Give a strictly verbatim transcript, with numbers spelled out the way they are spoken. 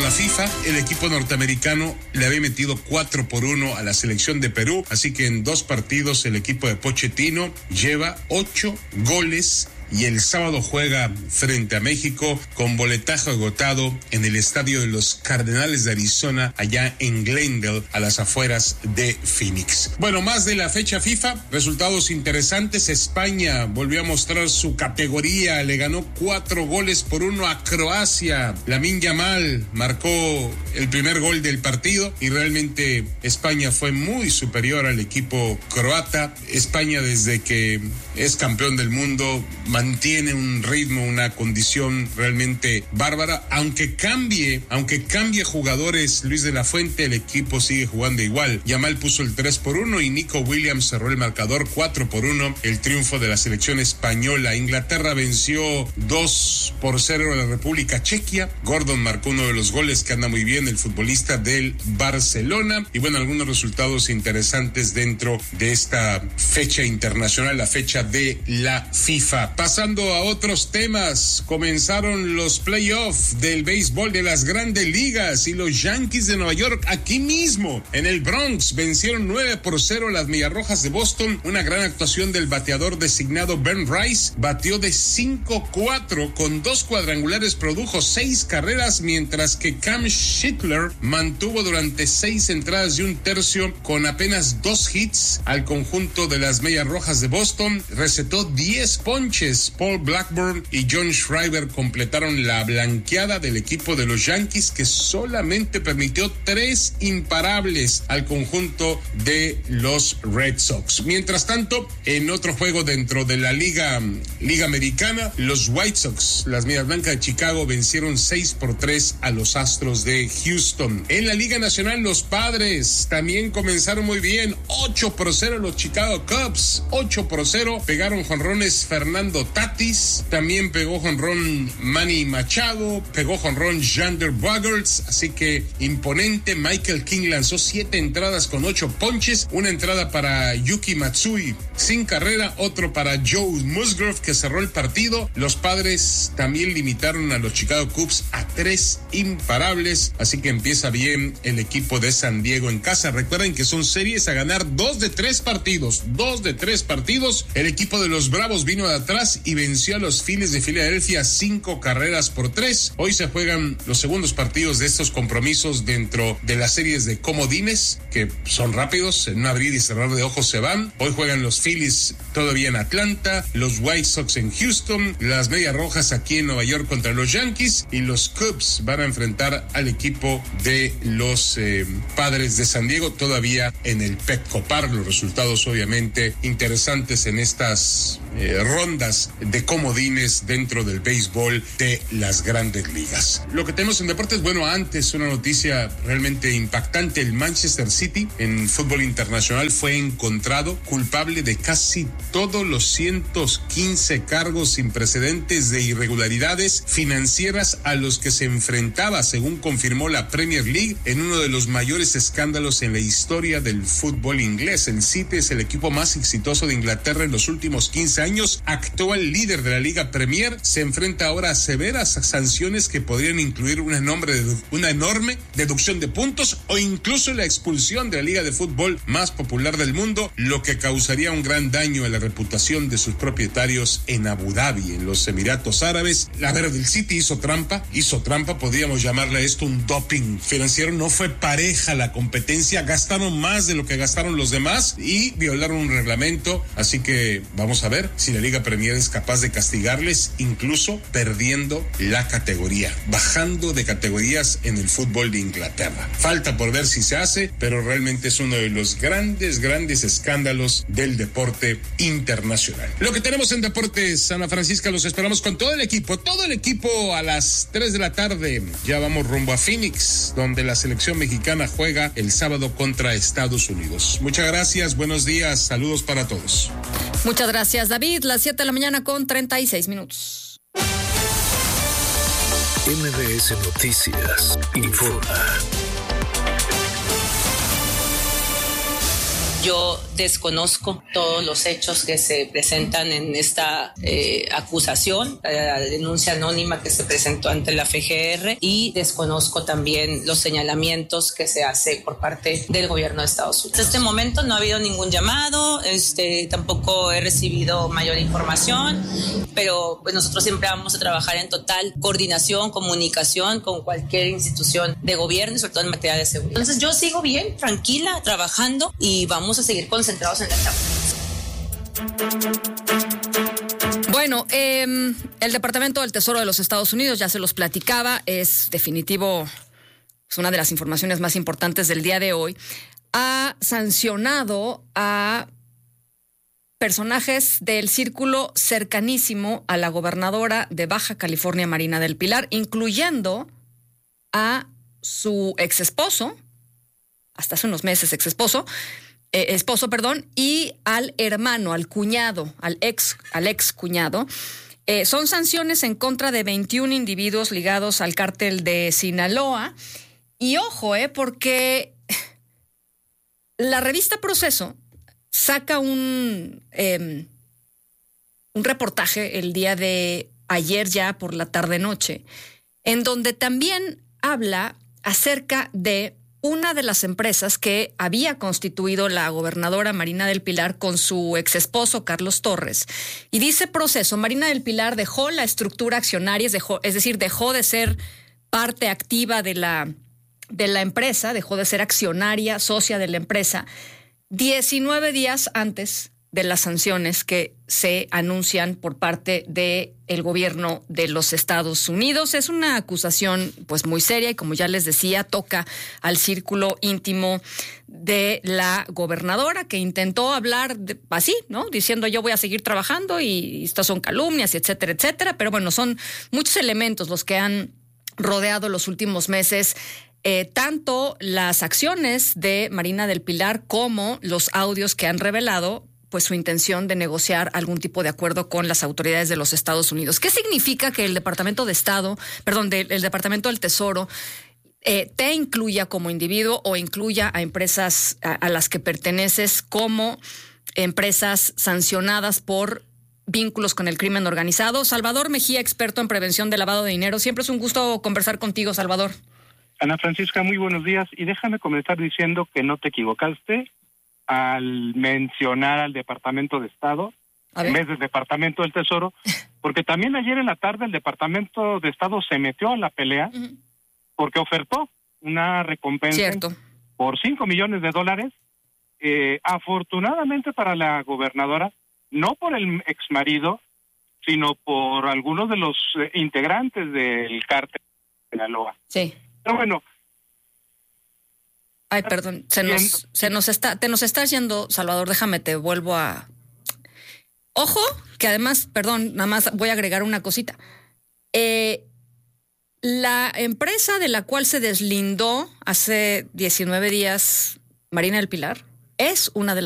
la FIFA. El equipo norteamericano le había metido cuatro por uno a la selección de Perú, así que en dos partidos el equipo de Pochettino lleva ocho goles. Y el sábado juega frente a México con boletaje agotado en el estadio de los Cardenales de Arizona, allá en Glendale, a las afueras de Phoenix. Bueno, más de la fecha FIFA, resultados interesantes. España volvió a mostrar su categoría, le ganó cuatro goles por uno a Croacia. Lamine Yamal marcó el primer gol del partido y realmente España fue muy superior al equipo croata. España, desde que es campeón del mundo, mantiene un ritmo, una condición realmente bárbara. Aunque cambie, aunque cambie jugadores Luis de la Fuente, el equipo sigue jugando igual. Yamal puso el tres por uno y Nico Williams cerró el marcador cuatro por uno. El triunfo de la selección española. Inglaterra venció dos por cero a la República Chequia. Gordon marcó uno de los goles, que anda muy bien, el futbolista del Barcelona. Y bueno, algunos resultados interesantes dentro de esta fecha internacional, la fecha de la FIFA. Pasando a otros temas, comenzaron los playoffs del béisbol de las grandes ligas y los Yankees de Nueva York, aquí mismo en el Bronx, vencieron nueve por cero a las Mediarrojas de Boston. Una gran actuación del bateador designado Ben Rice, batió de cinco cuatro con dos cuadrangulares, produjo seis carreras, mientras que Cam Schittler mantuvo durante seis entradas y un tercio con apenas dos hits al conjunto de las Mediarrojas de Boston. Recetó diez ponches. Paul Blackburn y John Schreiber completaron la blanqueada del equipo de los Yankees, que solamente permitió tres imparables al conjunto de los Red Sox. Mientras tanto, en otro juego dentro de la Liga, Liga Americana, los White Sox, las Medias Blancas de Chicago, vencieron seis por tres a los Astros de Houston. En la Liga Nacional, los Padres también comenzaron muy bien, ocho por cero los Chicago Cubs, ocho por cero, pegaron jonrones Fernando Tatis, también pegó jonrón Manny Machado, pegó jonrón Xander Bogaerts, así que imponente. Michael King lanzó siete entradas con ocho ponches, una entrada para Yuki Matsui sin carrera, otro para Joe Musgrove, que cerró el partido. Los Padres también limitaron a los Chicago Cubs a tres imparables, así que empieza bien el equipo de San Diego en casa. Recuerden que son series a ganar dos de tres partidos, dos de tres partidos. El equipo de los Bravos vino de atrás y venció a los Phillies de Filadelfia cinco carreras por tres. Hoy se juegan los segundos partidos de estos compromisos dentro de las series de comodines, que son rápidos, en un abrir y cerrar de ojos se van. Hoy juegan los Phillies todavía en Atlanta, los White Sox en Houston, las Medias Rojas aquí en Nueva York contra los Yankees, y los Cubs van a enfrentar al equipo de los eh, Padres de San Diego, todavía en el Petco Park. Los resultados obviamente interesantes en estas eh, rondas de comodines dentro del béisbol de las grandes ligas. Lo que tenemos en deportes, bueno, antes una noticia realmente impactante. El Manchester City en fútbol internacional fue encontrado culpable de casi todos los ciento quince cargos sin precedentes de irregularidades financieras a los que se enfrentaba, según confirmó la Premier League, en uno de los mayores escándalos en la historia del fútbol inglés. El City es el equipo más exitoso de Inglaterra en los últimos quince años, actual líder de la Liga Premier, se enfrenta ahora a severas sanciones que podrían incluir una enorme, una enorme deducción de puntos o incluso la expulsión de la liga de fútbol más popular del mundo, lo que causaría un gran daño a la reputación de sus propietarios en Abu Dhabi, en los Emiratos Árabes. La verdad, el City hizo trampa, hizo trampa, podríamos llamarle a esto un doping financiero. No fue pareja la competencia, gastaron más de lo que gastaron los demás y violaron un reglamento, así que vamos a ver si la Liga Premier es capaz de castigarles, incluso perdiendo la categoría, bajando de categorías en el fútbol de Inglaterra. Falta por ver si se hace, pero realmente es uno de los grandes, grandes escándalos del deporte internacional. Lo que tenemos en Deportes Ana Francisca, los esperamos con todo el equipo, todo el equipo a las tres de la tarde. Ya vamos rumbo a Phoenix, donde la selección mexicana juega el sábado contra Estados Unidos. Muchas gracias, buenos días, saludos para todos. Muchas gracias, David. Las siete de la mañana con treinta y seis minutos. M B S Noticias informa. Yo desconozco todos los hechos que se presentan en esta eh, acusación, la denuncia anónima que se presentó ante la F G R, y desconozco también los señalamientos que se hace por parte del gobierno de Estados Unidos. En este momento no ha habido ningún llamado, este, tampoco he recibido mayor información, pero pues nosotros siempre vamos a trabajar en total coordinación, comunicación con cualquier institución de gobierno y sobre todo en materia de seguridad. Entonces yo sigo bien, tranquila, trabajando y vamos a seguir concentrados en la etapa. Bueno, eh, el Departamento del Tesoro de los Estados Unidos, ya se los platicaba, es definitivo, es una de las informaciones más importantes del día de hoy, ha sancionado a personajes del círculo cercanísimo a la gobernadora de Baja California, Marina del Pilar, incluyendo a su ex esposo, hasta hace unos meses ex esposo, eh, esposo, perdón, y al hermano, al cuñado, al ex, al ex cuñado. Eh, son sanciones en contra de veintiún individuos ligados al cártel de Sinaloa. Y ojo, eh, porque la revista Proceso saca un, eh, un reportaje el día de ayer, ya por la tarde-noche, en donde también habla acerca de una de las empresas que había constituido la gobernadora Marina del Pilar con su exesposo Carlos Torres. Y dice Proceso, Marina del Pilar dejó la estructura accionaria, dejó, es decir, dejó de ser parte activa de la, de la empresa, dejó de ser accionaria, socia de la empresa, diecinueve días antes de las sanciones que se anuncian por parte del gobierno de los Estados Unidos. Es una acusación pues muy seria y, como ya les decía, toca al círculo íntimo de la gobernadora, que intentó hablar de, así, ¿no? Diciendo yo voy a seguir trabajando y estas son calumnias, y etcétera, etcétera. Pero bueno, son muchos elementos los que han rodeado los últimos meses Eh, tanto las acciones de Marina del Pilar como los audios que han revelado pues su intención de negociar algún tipo de acuerdo con las autoridades de los Estados Unidos. ¿Qué significa que el Departamento de Estado, perdón, de, el Departamento del Tesoro eh, te incluya como individuo o incluya a empresas a, a las que perteneces como empresas sancionadas por vínculos con el crimen organizado? Salvador Mejía, experto en prevención de lavado de dinero. Siempre es un gusto conversar contigo, Salvador. Ana Francisca, muy buenos días, y déjame comenzar diciendo que no te equivocaste al mencionar al Departamento de Estado en vez del Departamento del Tesoro, porque también ayer en la tarde el Departamento de Estado se metió a la pelea uh-huh. porque ofertó una recompensa Cierto. por cinco millones de dólares, eh, afortunadamente para la gobernadora, no por el exmarido, sino por algunos de los eh, integrantes del cártel de Sinaloa. Sí. Pero bueno. Ay, perdón, se nos, se nos está, te nos estás yendo, Salvador, déjame, te vuelvo a... Ojo, que además, perdón, nada más voy a agregar una cosita. Eh, la empresa de la cual se deslindó hace diecinueve días Marina del Pilar es una de las